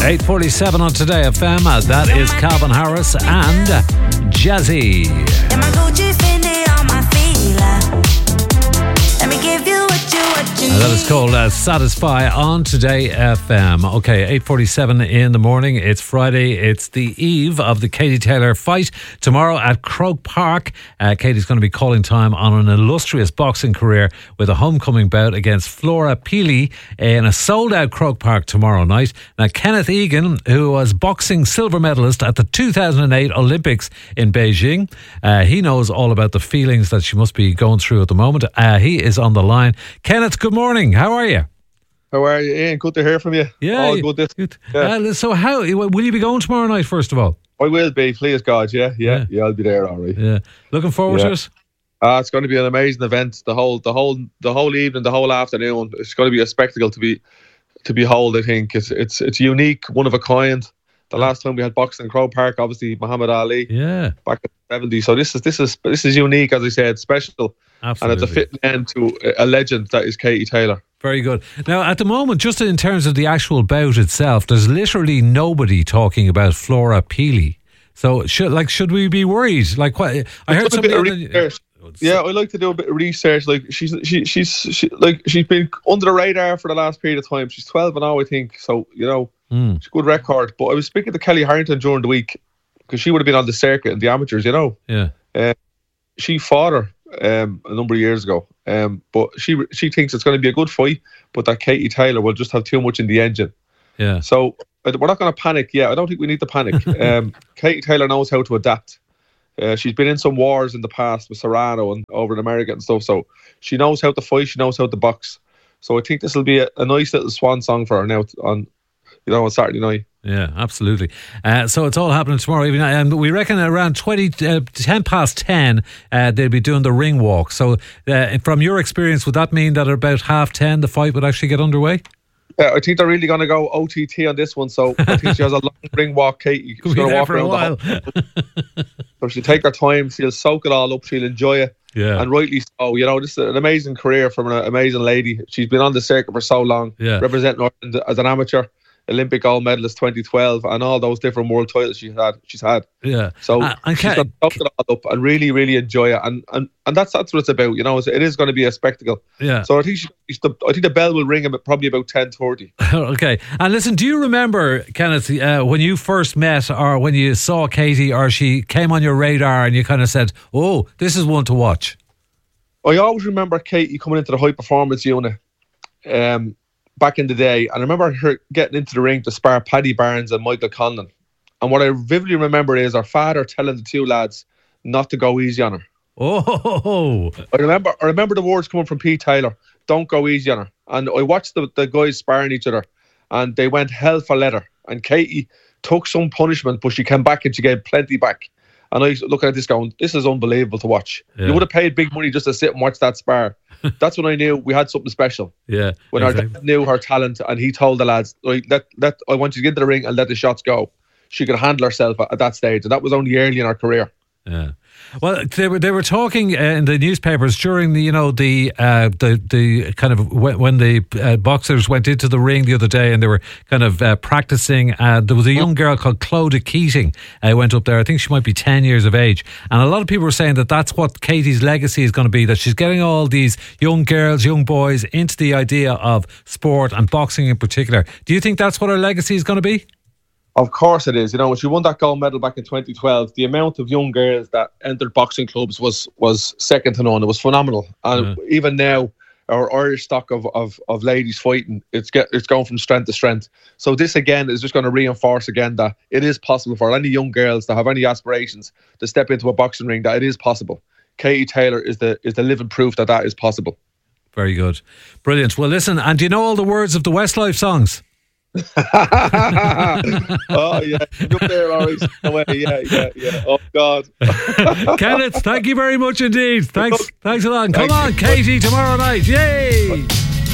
8:47 on Today FM. That is Calvin Harris and Jazzy. That is called Satisfy on Today FM. Okay, 8:47 in the morning. It's Friday. It's the eve of the Katie Taylor fight tomorrow at Croke Park. Katie's going to be calling time on an illustrious boxing career with a homecoming bout against Flora Peely in a sold-out Croke Park tomorrow night. Now, Kenneth Egan, who was boxing silver medalist at the 2008 Olympics in Beijing, he knows all about the feelings that she must be going through at the moment. He is on the line. Kenneth, good morning. How are you? How are you, Ian? Good to hear from you. Yeah. All good. Yeah. So how will you be going tomorrow night, first of all? I will be, please God. Yeah, I'll be there, all right. Yeah. Looking forward to it? It's going to be an amazing event. The whole evening, the whole afternoon. It's going to be a spectacle to behold. I think it's unique, one of a kind. The last time we had boxing in Croke Park, obviously Muhammad Ali. Yeah. Back in the 70s. So this is unique, as I said, special. Absolutely. And it's a fitting end to a legend that is Katie Taylor. Very good. Now, at the moment, just in terms of the actual bout itself, there's literally nobody talking about Flora Peely. So, should we be worried? Like, what? I heard something. Yeah, I like to do a bit of research. Like, she's been under the radar for the last period of time. She's 12-0, I think. So, she's a good record. But I was speaking to Kelly Harrington during the week because she would have been on the circuit in the amateurs. Yeah. She fought her a number of years ago. But she thinks it's going to be a good fight, but that Katie Taylor will just have too much in the engine. Yeah. So we're not going to panic. Yeah, I don't think we need to panic. Katie Taylor knows how to adapt. She's been in some wars in the past with Serrano and over in America and stuff. So she knows how to fight. She knows how to box. So I think this will be a nice little swan song for her now on Saturday night. Yeah, absolutely. So it's all happening tomorrow evening, and we reckon around 10 past 10 they'll be doing the ring walk. So from your experience, would that mean that at about 10:30 the fight would actually get underway? I think they're really going to go OTT on this one. So I think she has a long ring walk, Katie. She's going to walk around a while. So she'll take her time. She'll soak it all up. She'll enjoy it. Yeah. And rightly so. This is an amazing career from an amazing lady. She's been on the circuit for so long, representing Ireland as an amateur. Olympic gold medalist 2012 and all those different world titles she's had. Yeah. So she's going to soak it all up and really, really enjoy it. And that's what it's about. It is going to be a spectacle. Yeah. So I think the bell will ring probably about 10:30. Okay. And listen, do you remember, Kenneth, when you first met or when you saw Katie or she came on your radar and you kind of said, oh, this is one to watch? I always remember Katie coming into the high performance unit back in the day, and I remember her getting into the ring to spar Paddy Barnes and Michael Conlon. And what I vividly remember is her father telling the two lads not to go easy on her. Oh! I remember the words coming from Pete Taylor, don't go easy on her. And I watched the guys sparring each other, and they went hell for leather. And Katie took some punishment, but she came back and she gave plenty back. And I was looking at this going, this is unbelievable to watch. Yeah. You would have paid big money just to sit and watch that spar. That's when I knew we had something special. Yeah. When our dad knew her talent and he told the lads, right, I want you to get into the ring and let the shots go. She could handle herself at that stage. And that was only early in her career. Yeah. Well, they were talking in the newspapers during the kind of when the boxers went into the ring the other day and they were kind of practicing. There was a young girl called Clodagh Keating went up there. I think she might be 10 years of age, and a lot of people were saying that that's what Katie's legacy is going to be. That she's getting all these young girls, young boys into the idea of sport and boxing in particular. Do you think that's what her legacy is going to be? Of course it is. When she won that gold medal back in 2012, the amount of young girls that entered boxing clubs was second to none. It was phenomenal. And even now, our Irish stock of ladies fighting, it's going from strength to strength. So this again is just going to reinforce again that it is possible for any young girls that have any aspirations to step into a boxing ring, that it is possible. Katie Taylor is the living proof that is possible. Very good. Brilliant. Well, listen, and do you know all the words of the Westlife songs? Oh yeah, up there, always. Yeah. Oh God, Kenneth, thank you very much indeed. Thanks a lot. Come on, Katie, tomorrow night. Yay!